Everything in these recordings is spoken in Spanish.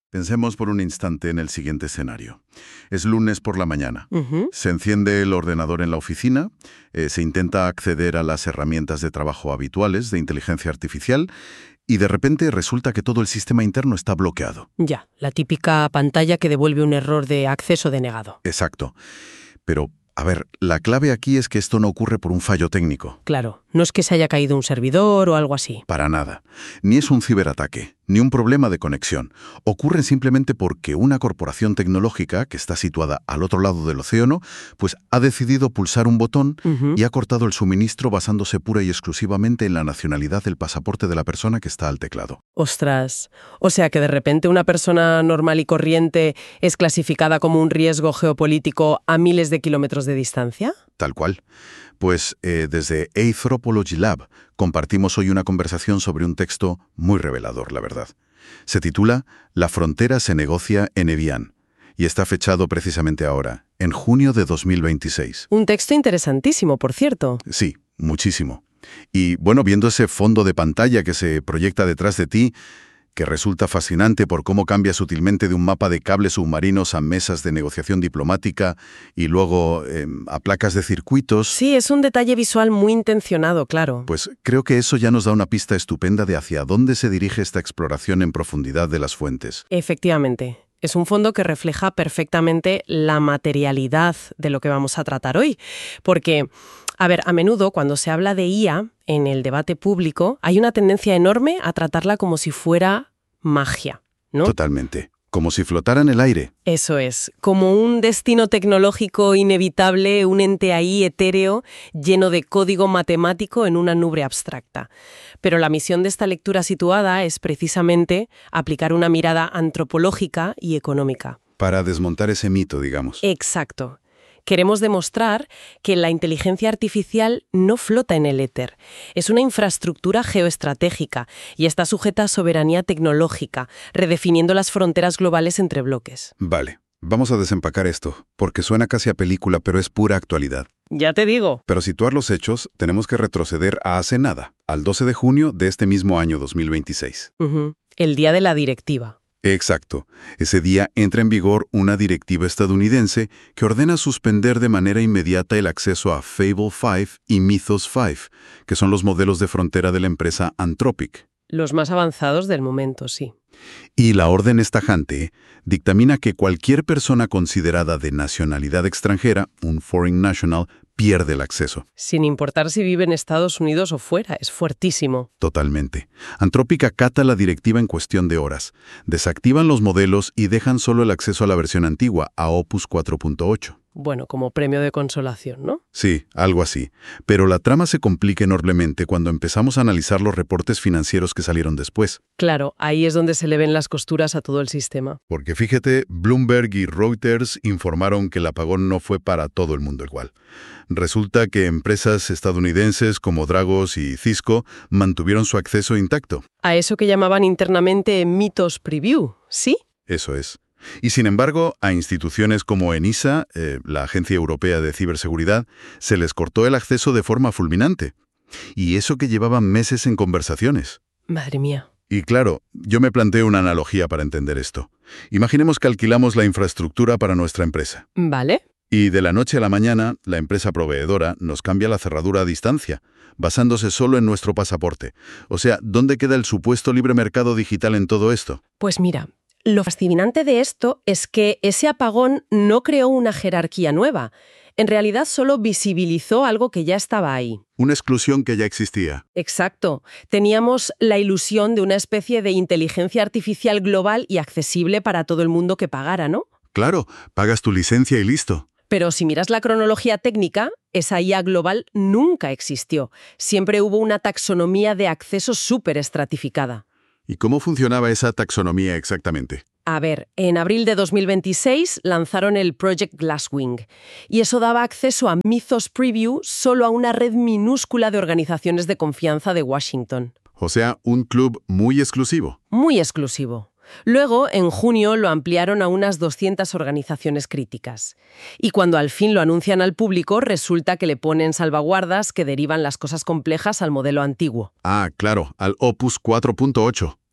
Pensemos por un instante en el siguiente escenario. Es lunes por la mañana. Ujú. Se enciende el ordenador en la oficina, se intenta acceder a las herramientas de trabajo habituales de inteligencia artificial y de repente resulta que todo el sistema interno está bloqueado. Ya, la típica pantalla que devuelve un error de acceso denegado. Exacto. Pero, a ver, la clave aquí es que esto no ocurre por un fallo técnico. Claro, no es que se haya caído un servidor o algo así. Para nada. Ni es un ciberataque, ni un problema de conexión. Ocurren simplemente porque una corporación tecnológica que está situada al otro lado del océano, pues ha decidido pulsar un botón Ujú. y ha cortado el suministro basándose pura y exclusivamente en la nacionalidad del pasaporte de la persona que está al teclado. Ostras, o sea que de repente una persona normal y corriente es clasificada como un riesgo geopolítico a miles de kilómetros de distancia. Tal cual. Pues desde Anthropology Lab compartimos hoy una conversación sobre un texto muy revelador, la verdad. Se titula La frontera se negocia en Evian y está fechado precisamente ahora, en junio de 2026. Un texto interesantísimo, por cierto. Sí, muchísimo. Y bueno, viendo ese fondo de pantalla que se proyecta detrás de ti, que resulta fascinante por cómo cambia sutilmente de un mapa de cables submarinos a mesas de negociación diplomática y luego a placas de circuitos, Sí, es un detalle visual muy intencionado, claro. pues creo que eso ya nos da una pista estupenda de hacia dónde se dirige esta exploración en profundidad de las fuentes. Efectivamente. Es un fondo que refleja perfectamente la materialidad de lo que vamos a tratar hoy. Porque, a ver, a menudo cuando se habla de IA en el debate público, hay una tendencia enorme a tratarla como si fuera magia, ¿no? Totalmente. Como si flotara en el aire. Eso es, como un destino tecnológico inevitable, un ente ahí etéreo, lleno de código matemático en una nube abstracta. Pero la misión de esta lectura situada es precisamente aplicar una mirada antropológica y económica. Para desmontar ese mito, digamos. Exacto. Queremos demostrar que la inteligencia artificial no flota en el éter. Es una infraestructura geoestratégica y está sujeta a soberanía tecnológica, redefiniendo las fronteras globales entre bloques. Vale, vamos a desempacar esto, porque suena casi a película, pero es pura actualidad. Ya te digo. Pero situar los hechos, tenemos que retroceder a hace nada, al 12 de junio de este mismo año 2026. Ujú. El día de la directiva. Exacto. Ese día entra en vigor una directiva estadounidense que ordena suspender de manera inmediata el acceso a Fable 5 y Mythos 5, que son los modelos de frontera de la empresa Anthropic. Los más avanzados del momento, sí. Y la orden es tajante, dictamina que cualquier persona considerada de nacionalidad extranjera, un foreign national, pierde el acceso. Sin importar si vive en Estados Unidos o fuera, es fuertísimo. Totalmente. Anthropic acata la directiva en cuestión de horas. Desactivan los modelos y dejan solo el acceso a la versión antigua, a Opus 4.8. Bueno, como premio de consolación, ¿no? Sí, algo así. Pero la trama se complica enormemente cuando empezamos a analizar los reportes financieros que salieron después. Claro, ahí es donde se le ven las costuras a todo el sistema. Porque fíjate, Bloomberg y Reuters informaron que el apagón no fue para todo el mundo igual. Resulta que empresas estadounidenses como Dragos y Cisco mantuvieron su acceso intacto. A eso que llamaban internamente Mythos Preview, ¿sí? Eso es. Y sin embargo, a instituciones como ENISA, la Agencia Europea de Ciberseguridad, se les cortó el acceso de forma fulminante. Y eso que llevaban meses en conversaciones. Madre mía. Y claro, yo me planteo una analogía para entender esto. Imaginemos que alquilamos la infraestructura para nuestra empresa. ¿Vale? Y de la noche a la mañana, la empresa proveedora nos cambia la cerradura a distancia, basándose solo en nuestro pasaporte. O sea, ¿dónde queda el supuesto libre mercado digital en todo esto? Pues mira, lo fascinante de esto es que ese apagón no creó una jerarquía nueva. En realidad solo visibilizó algo que ya estaba ahí. Una exclusión que ya existía. Exacto. Teníamos la ilusión de una especie de inteligencia artificial global y accesible para todo el mundo que pagara, ¿no? Claro, pagas tu licencia y listo. Pero si miras la cronología técnica, esa IA global nunca existió. Siempre hubo una taxonomía de acceso súper estratificada. ¿Y cómo funcionaba esa taxonomía exactamente? A ver, en abril de 2026 lanzaron el Project Glasswing y eso daba acceso a Mythos Preview solo a una red minúscula de organizaciones de confianza de Washington. O sea, un club muy exclusivo. Muy exclusivo. Luego, en junio, lo ampliaron a unas 200 organizaciones críticas. Y cuando al fin lo anuncian al público, resulta que le ponen salvaguardas que derivan las cosas complejas al modelo antiguo. Ah, claro, al Opus 4.8.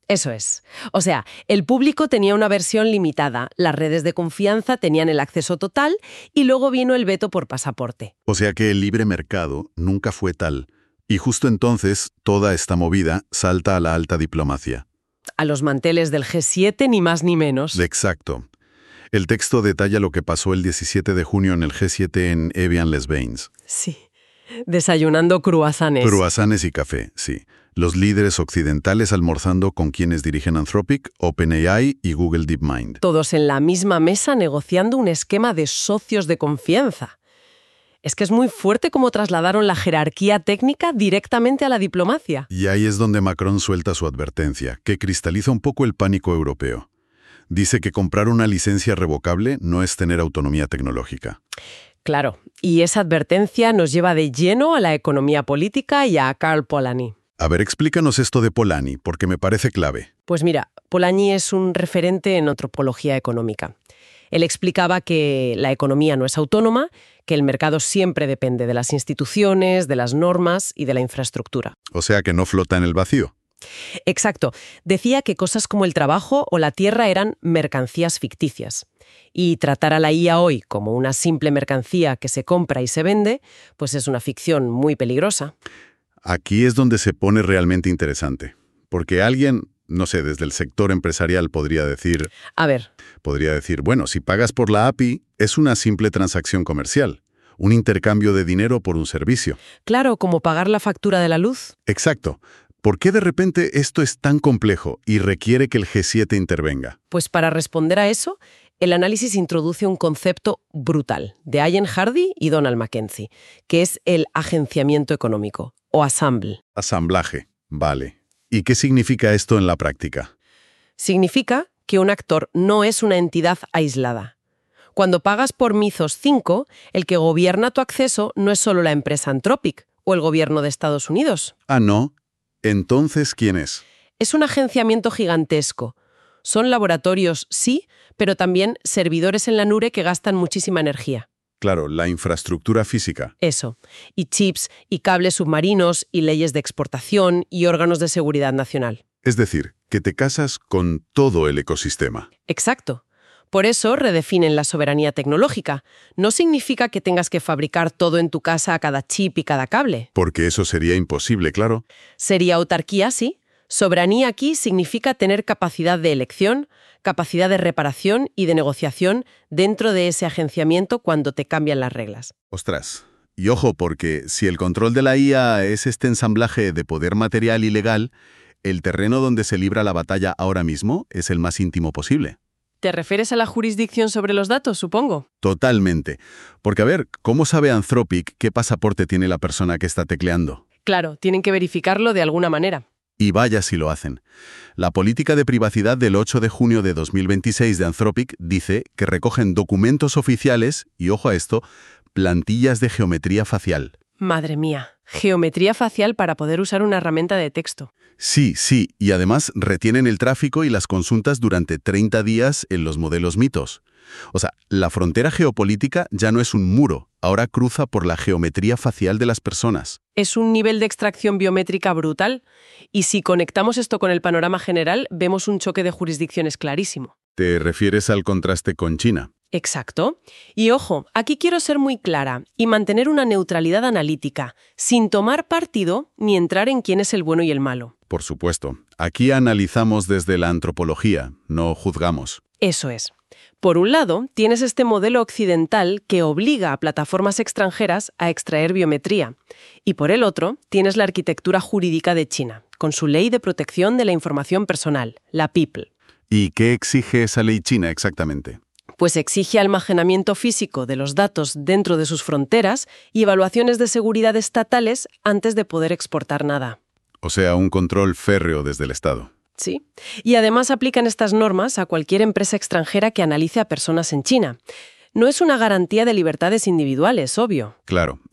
Eso es. O sea, el público tenía una versión limitada, las redes de confianza tenían el acceso total y luego vino el veto por pasaporte. O sea que el libre mercado nunca fue tal. Y justo entonces, toda esta movida salta a la alta diplomacia. A los manteles del G7 ni más ni menos. Exacto. El texto detalla lo que pasó el 17 de junio en el G7 en Evian-les-Bains. Sí. Desayunando cruasanes. Cruasanes y café, sí. Los líderes occidentales almorzando con quienes dirigen Anthropic, OpenAI y Google DeepMind. Todos en la misma mesa negociando un esquema de socios de confianza. Es que es muy fuerte cómo trasladaron la jerarquía técnica directamente a la diplomacia. Y ahí es donde Macron suelta su advertencia, que cristaliza un poco el pánico europeo. Dice que comprar una licencia revocable no es tener autonomía tecnológica. Claro, y esa advertencia nos lleva de lleno a la economía política y a Karl Polanyi. A ver, explícanos esto de Polanyi, porque me parece clave. Pues mira, Polanyi es un referente en antropología económica. Él explicaba que la economía no es autónoma, que el mercado siempre depende de las instituciones, de las normas y de la infraestructura. O sea que no flota en el vacío. Exacto. Decía que cosas como el trabajo o la tierra eran mercancías ficticias. Y tratar a la IA hoy como una simple mercancía que se compra y se vende, pues es una ficción muy peligrosa. Aquí es donde se pone realmente interesante. Porque alguien, no sé, desde el sector empresarial podría decir... Podría decir, bueno, si pagas por la API, es una simple transacción comercial. Un intercambio de dinero por un servicio. Claro, como pagar la factura de la luz. Exacto. ¿Por qué de repente esto es tan complejo y requiere que el G7 intervenga? Pues para responder a eso, el análisis introduce un concepto brutal de Ian Hardy y Donald Mackenzie, que es el agenciamiento económico, o assemble. Asamblaje, vale. ¿Y qué significa esto en la práctica? Significa que un actor no es una entidad aislada. Cuando pagas por Mythos 5, el que gobierna tu acceso no es solo la empresa Anthropic o el gobierno de Estados Unidos. Ah, ¿no? Entonces, ¿quién es? Es un agenciamiento gigantesco. Son laboratorios, sí, pero también servidores en la nube que gastan muchísima energía. Claro, la infraestructura física. Eso. Y chips, y cables submarinos, y leyes de exportación, y órganos de seguridad nacional. Es decir, que te casas con todo el ecosistema. Exacto. Por eso redefinen la soberanía tecnológica. No significa que tengas que fabricar todo en tu casa a cada chip y cada cable. Porque eso sería imposible, claro. Sería autarquía, sí. Soberanía aquí significa tener capacidad de elección, capacidad de reparación y de negociación dentro de ese agenciamiento cuando te cambian las reglas. Ostras. Y ojo, porque si el control de la IA es este ensamblaje de poder material y legal, el terreno donde se libra la batalla ahora mismo es el más íntimo posible. ¿Te refieres a la jurisdicción sobre los datos, supongo? Totalmente. Porque, a ver, ¿cómo sabe Anthropic qué pasaporte tiene la persona que está tecleando? Claro, tienen que verificarlo de alguna manera. Y vaya si lo hacen. La política de privacidad del 8 de junio de 2026 de Anthropic dice que recogen documentos oficiales, y ojo a esto, plantillas de geometría facial. Madre mía, geometría facial para poder usar una herramienta de texto. Sí, y además retienen el tráfico y las consultas durante 30 días en los modelos Mythos. O sea, la frontera geopolítica ya no es un muro, ahora cruza por la geometría facial de las personas. Es un nivel de extracción biométrica brutal, y si conectamos esto con el panorama general, vemos un choque de jurisdicciones clarísimo. ¿Te refieres al contraste con China? Exacto. Y ojo, aquí quiero ser muy clara y mantener una neutralidad analítica, sin tomar partido ni entrar en quién es el bueno y el malo. Por supuesto. Aquí analizamos desde la antropología, no juzgamos. Eso es. Por un lado, tienes este modelo occidental que obliga a plataformas extranjeras a extraer biometría. Y por el otro, tienes la arquitectura jurídica de China, con su Ley de Protección de la Información Personal, la PIPL. ¿Y qué exige esa ley china exactamente? Pues exige almacenamiento físico de los datos dentro de sus fronteras y evaluaciones de seguridad estatales antes de poder exportar nada. O sea, un control férreo desde el Estado. Sí. Y además aplican estas normas a cualquier empresa extranjera que analice a personas en China. No es una garantía de libertades individuales, obvio. Claro,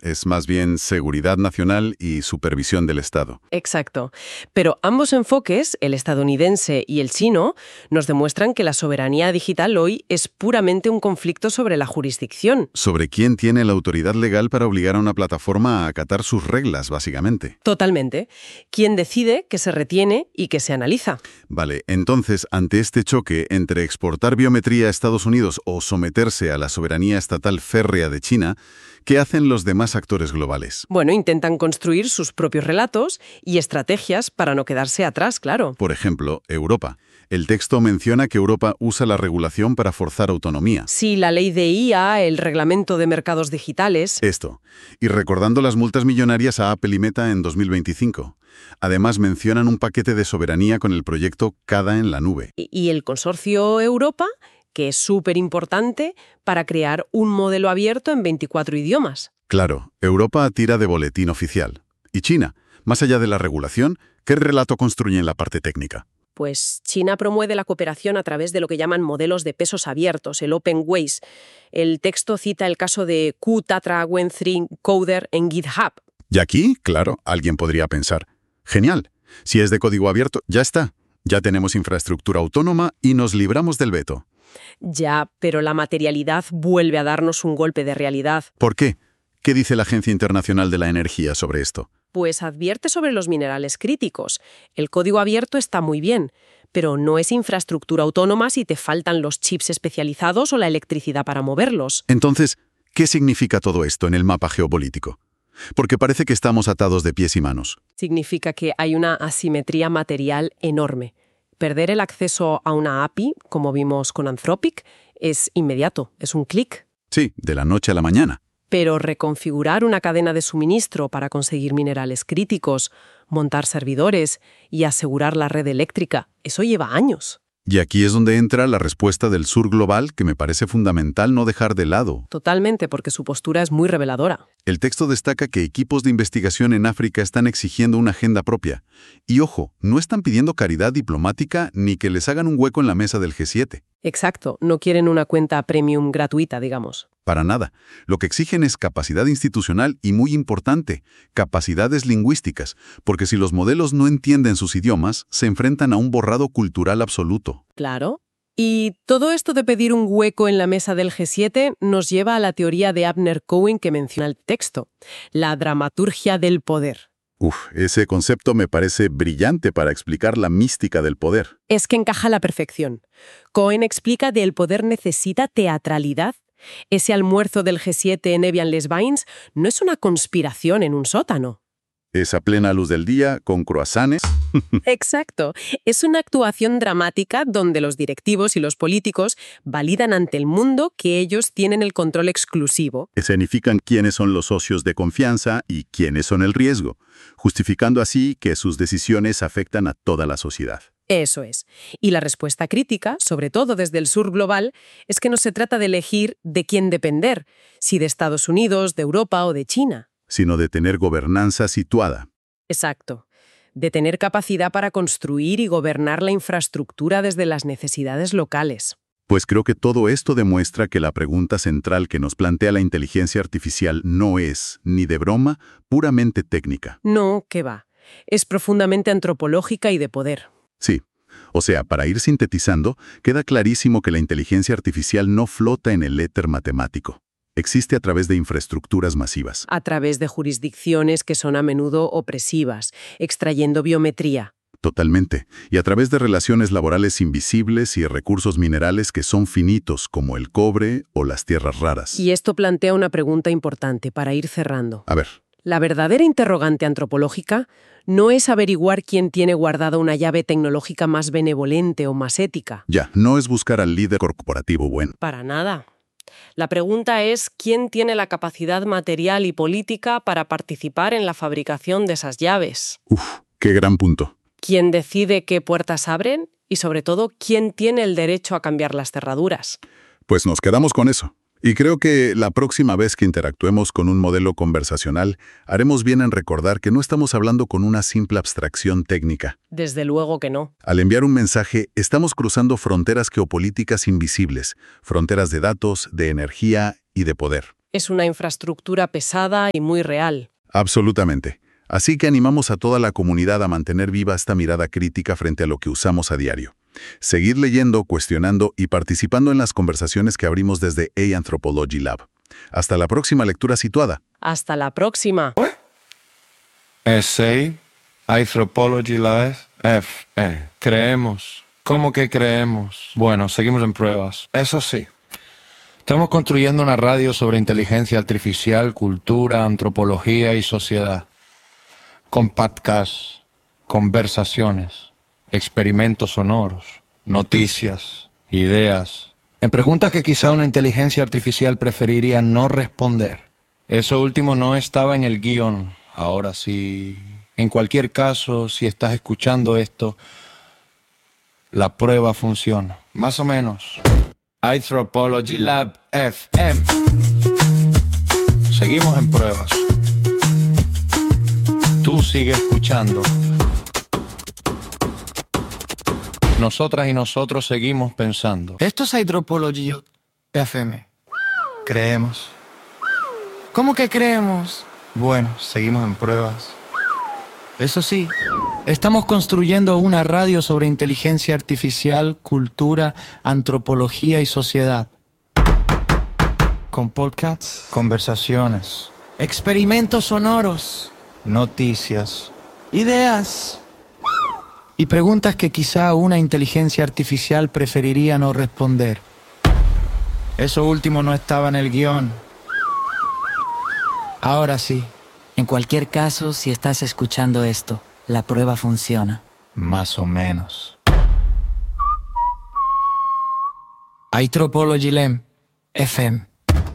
es más bien seguridad nacional y supervisión del Estado. Exacto. Pero ambos enfoques, el estadounidense y el chino, nos demuestran que la soberanía digital hoy es puramente un conflicto sobre la jurisdicción. Sobre quién tiene la autoridad legal para obligar a una plataforma a acatar sus reglas, básicamente. Totalmente. ¿Quién decide qué se retiene y qué se analiza? Vale, entonces, ante este choque entre exportar biometría a Estados Unidos o someterse a la soberanía estatal férrea de China, ¿qué hacen los demás actores globales? Bueno, intentan construir sus propios relatos y estrategias para no quedarse atrás, claro. Por ejemplo, Europa. El texto menciona que Europa usa la regulación para forzar autonomía. Sí, la ley de IA, el reglamento de mercados digitales. Esto. Y recordando las multas millonarias a Apple y Meta en 2025. Además, mencionan un paquete de soberanía con el proyecto CADA en la nube. Y el consorcio Europa, que es súper importante para crear un modelo abierto en 24 idiomas. Claro, Europa tira de boletín oficial. ¿Y China? Más allá de la regulación, ¿qué relato construye en la parte técnica? Pues China promueve la cooperación a través de lo que llaman modelos de pesos abiertos, el Open Ways. El texto cita el caso de Q-Tatra Web3 Coder en GitHub. Y aquí, claro, alguien podría pensar, genial, si es de código abierto, ya está. Ya tenemos infraestructura autónoma y nos libramos del veto. Ya, pero la materialidad vuelve a darnos un golpe de realidad. ¿Por qué? ¿Qué dice la Agencia Internacional de la Energía sobre esto? Pues advierte sobre los minerales críticos. El código abierto está muy bien, pero no es infraestructura autónoma si te faltan los chips especializados o la electricidad para moverlos. Entonces, ¿qué significa todo esto en el mapa geopolítico? Porque parece que estamos atados de pies y manos. Significa que hay una asimetría material enorme. Perder el acceso a una API, como vimos con Anthropic, es inmediato, es un clic. Sí, de la noche a la mañana. Pero reconfigurar una cadena de suministro para conseguir minerales críticos, montar servidores y asegurar la red eléctrica, eso lleva años. Y aquí es donde entra la respuesta del Sur Global, que me parece fundamental no dejar de lado. Totalmente, porque su postura es muy reveladora. El texto destaca que equipos de investigación en África están exigiendo una agenda propia. Y ojo, no están pidiendo caridad diplomática ni que les hagan un hueco en la mesa del G7. Exacto, no quieren una cuenta premium gratuita, digamos. Para nada. Lo que exigen es capacidad institucional y, muy importante, capacidades lingüísticas, porque si los modelos no entienden sus idiomas, se enfrentan a un borrado cultural absoluto. Claro. Y todo esto de pedir un hueco en la mesa del G7 nos lleva a la teoría de Abner Cohen que menciona el texto, la dramaturgia del poder. Ese concepto me parece brillante para explicar la mística del poder. Es que encaja a la perfección. Cohen explica que el poder necesita teatralidad. Ese almuerzo del G7 en Evian-les-Bains no es una conspiración en un sótano. Es a plena luz del día, con croissants. Exacto. Es una actuación dramática donde los directivos y los políticos validan ante el mundo que ellos tienen el control exclusivo. Escenifican quiénes son los socios de confianza y quiénes son el riesgo, justificando así que sus decisiones afectan a toda la sociedad. Eso es. Y la respuesta crítica, sobre todo desde el sur global, es que no se trata de elegir de quién depender, si de Estados Unidos, de Europa o de China. Sino de tener gobernanza situada. Exacto. De tener capacidad para construir y gobernar la infraestructura desde las necesidades locales. Pues creo que todo esto demuestra que la pregunta central que nos plantea la inteligencia artificial no es, ni de broma, puramente técnica. No, ¿qué va? Es profundamente antropológica y de poder. Sí. O sea, para ir sintetizando, queda clarísimo que la inteligencia artificial no flota en el éter matemático. Existe a través de infraestructuras masivas. A través de jurisdicciones que son a menudo opresivas, extrayendo biometría. Totalmente. Y a través de relaciones laborales invisibles y recursos minerales que son finitos, como el cobre o las tierras raras. Y esto plantea una pregunta importante para ir cerrando. A ver. La verdadera interrogante antropológica no es averiguar quién tiene guardada una llave tecnológica más benevolente o más ética. Ya, no es buscar al líder corporativo bueno. Para nada. La pregunta es quién tiene la capacidad material y política para participar en la fabricación de esas llaves. Qué gran punto. ¿Quién decide qué puertas abren? Y sobre todo, ¿quién tiene el derecho a cambiar las cerraduras? Pues nos quedamos con eso. Y creo que la próxima vez que interactuemos con un modelo conversacional, haremos bien en recordar que no estamos hablando con una simple abstracción técnica. Desde luego que no. Al enviar un mensaje, estamos cruzando fronteras geopolíticas invisibles, fronteras de datos, de energía y de poder. Es una infraestructura pesada y muy real. Absolutamente. Así que animamos a toda la comunidad a mantener viva esta mirada crítica frente a lo que usamos a diario. Seguir leyendo, cuestionando y participando en las conversaciones que abrimos desde Anthropology Lab. Hasta la próxima lectura situada. Hasta la próxima. Essay, Anthropology Lab, F. Creemos. ¿Cómo que creemos? Bueno, seguimos en pruebas. Eso sí. Estamos construyendo una radio sobre inteligencia artificial, cultura, antropología y sociedad. Con podcasts, conversaciones, experimentos sonoros, noticias, ideas. En preguntas que quizá una inteligencia artificial preferiría no responder. Eso último no estaba en el guión. Ahora sí. En cualquier caso, si estás escuchando esto, la prueba funciona. Más o menos. Anthropology Lab FM. Seguimos en pruebas. Tú sigues escuchando. Nosotras y nosotros seguimos pensando. Esto es Anthropology FM. Creemos. ¿Cómo que creemos? Bueno, seguimos en pruebas. Eso sí, estamos construyendo una radio sobre inteligencia artificial, cultura, antropología y sociedad. Con podcasts, Conversaciones, experimentos sonoros, noticias. ideas y preguntas que quizá una inteligencia artificial preferiría no responder. Eso último no estaba en el guión. Ahora sí. En cualquier caso, si estás escuchando esto, la prueba funciona. Más o menos. Anthropology Lab FM.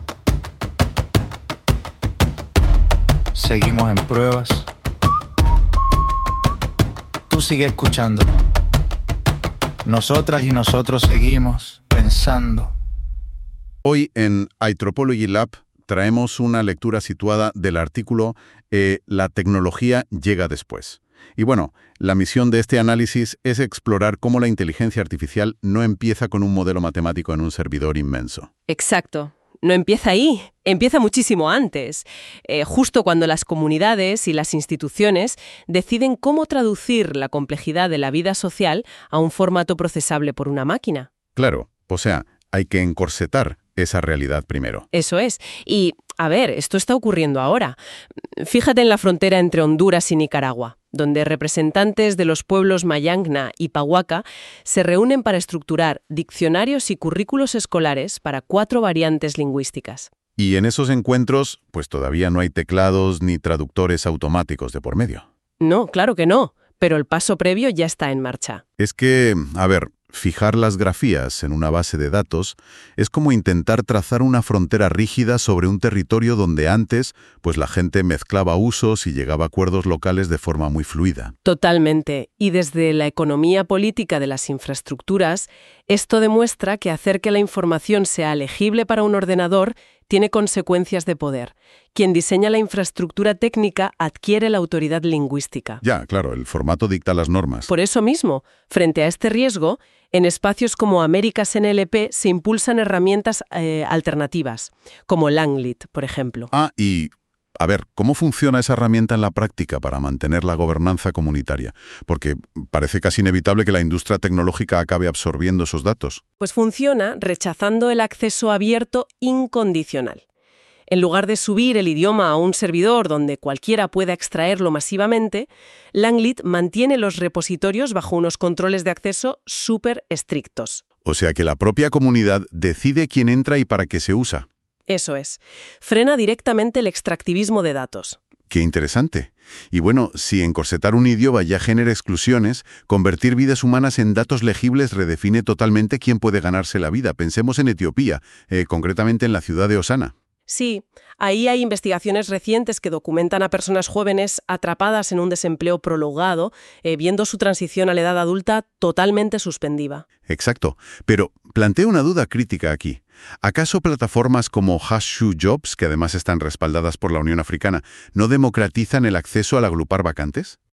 Seguimos en pruebas. Tú sigues escuchando. Nosotras y nosotros seguimos pensando. Hoy en Anthropology Lab traemos una lectura situada del artículo La tecnología llega después. Y bueno, la misión de este análisis es explorar cómo la inteligencia artificial no empieza con un modelo matemático en un servidor inmenso. Exacto. No empieza ahí, empieza muchísimo antes, justo cuando las comunidades y las instituciones deciden cómo traducir la complejidad de la vida social a un formato procesable por una máquina. Claro, o sea, hay que encorsetar esa realidad primero. Eso es. Y, a ver, esto está ocurriendo ahora. Fíjate en la frontera entre Honduras y Nicaragua, donde representantes de los pueblos Mayangna y Pahuaca se reúnen para estructurar diccionarios y currículos escolares para 4 variantes lingüísticas. Y en esos encuentros, pues todavía no hay teclados ni traductores automáticos de por medio. No, claro que no, pero el paso previo ya está en marcha. Es que, a ver, fijar las grafías en una base de datos es como intentar trazar una frontera rígida sobre un territorio donde antes, pues la gente mezclaba usos y llegaba a acuerdos locales de forma muy fluida. Totalmente. Y desde la economía política de las infraestructuras, esto demuestra que hacer que la información sea legible para un ordenador tiene consecuencias de poder. Quien diseña la infraestructura técnica adquiere la autoridad lingüística. Ya, claro, el formato dicta las normas. Por eso mismo, frente a este riesgo, en espacios como Américas NLP se impulsan herramientas alternativas, como Langlit, por ejemplo. Y, a ver, ¿cómo funciona esa herramienta en la práctica para mantener la gobernanza comunitaria? Porque parece casi inevitable que la industria tecnológica acabe absorbiendo esos datos. Pues funciona rechazando el acceso abierto incondicional. En lugar de subir el idioma a un servidor donde cualquiera pueda extraerlo masivamente, Langlit mantiene los repositorios bajo unos controles de acceso súper estrictos. O sea que la propia comunidad decide quién entra y para qué se usa. Eso es. Frena directamente el extractivismo de datos. ¡Qué interesante! Y bueno, si encorsetar un idioma ya genera exclusiones, convertir vidas humanas en datos legibles redefine totalmente quién puede ganarse la vida. Pensemos en Etiopía, concretamente en la ciudad de Osana. Sí, ahí hay investigaciones recientes que documentan a personas jóvenes atrapadas en un desempleo prolongado, viendo su transición a la edad adulta totalmente suspendida. Exacto, pero planteo una duda crítica aquí. ¿Acaso plataformas como HashShoe Jobs, que además están respaldadas por la Unión Africana, no democratizan el acceso al agrupar vacantes?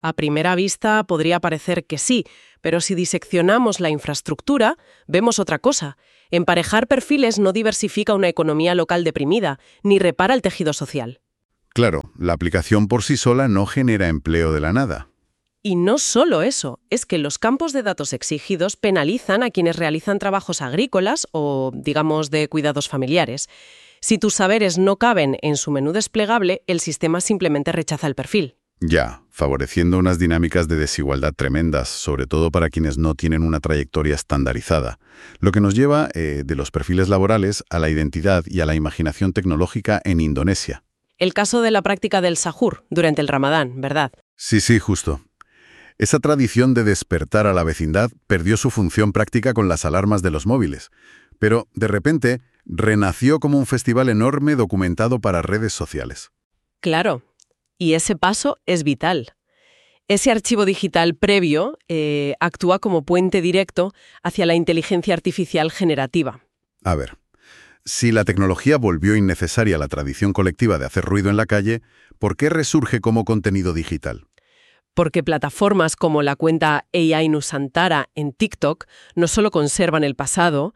A primera vista podría parecer que sí, pero si diseccionamos la infraestructura, vemos otra cosa. Emparejar perfiles no diversifica una economía local deprimida, ni repara el tejido social. Claro, la aplicación por sí sola no genera empleo de la nada. Y no solo eso, es que los campos de datos exigidos penalizan a quienes realizan trabajos agrícolas o, digamos, de cuidados familiares. Si tus saberes no caben en su menú desplegable, el sistema simplemente rechaza el perfil. Ya, favoreciendo unas dinámicas de desigualdad tremendas, sobre todo para quienes no tienen una trayectoria estandarizada. Lo que nos lleva de los perfiles laborales a la identidad y a la imaginación tecnológica en Indonesia. El caso de la práctica del sahur durante el Ramadán, ¿verdad? Sí, justo. Esa tradición de despertar a la vecindad perdió su función práctica con las alarmas de los móviles, pero de repente renació como un festival enorme documentado para redes sociales. Claro, y ese paso es vital. Ese archivo digital previo actúa como puente directo hacia la inteligencia artificial generativa. A ver, si la tecnología volvió innecesaria la tradición colectiva de hacer ruido en la calle, ¿por qué resurge como contenido digital? Porque plataformas como la cuenta AI Nusantara en TikTok no solo conservan el pasado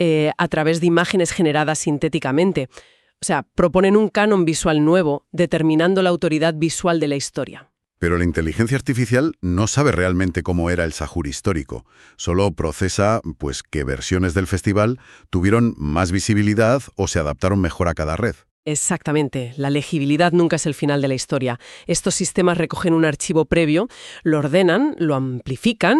a través de imágenes generadas sintéticamente, o sea, proponen un canon visual nuevo, determinando la autoridad visual de la historia. Pero la inteligencia artificial no sabe realmente cómo era el sahur histórico. Solo procesa, pues, qué versiones del festival tuvieron más visibilidad o se adaptaron mejor a cada red. Exactamente. La legibilidad nunca es el final de la historia. Estos sistemas recogen un archivo previo, lo ordenan, lo amplifican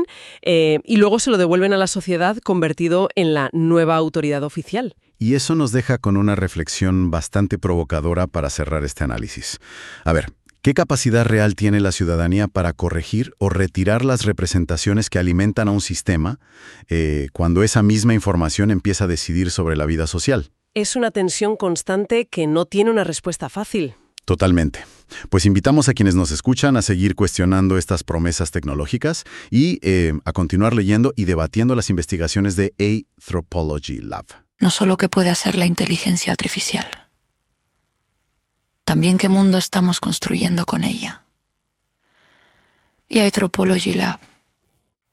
y luego se lo devuelven a la sociedad convertido en la nueva autoridad oficial. Y eso nos deja con una reflexión bastante provocadora para cerrar este análisis. A ver, ¿qué capacidad real tiene la ciudadanía para corregir o retirar las representaciones que alimentan a un sistema cuando esa misma información empieza a decidir sobre la vida social? Es una tensión constante que no tiene una respuesta fácil. Totalmente. Pues invitamos a quienes nos escuchan a seguir cuestionando estas promesas tecnológicas y a continuar leyendo y debatiendo las investigaciones de Anthropology Lab. No solo qué puede hacer la inteligencia artificial, también qué mundo estamos construyendo con ella. Y Anthropology Lab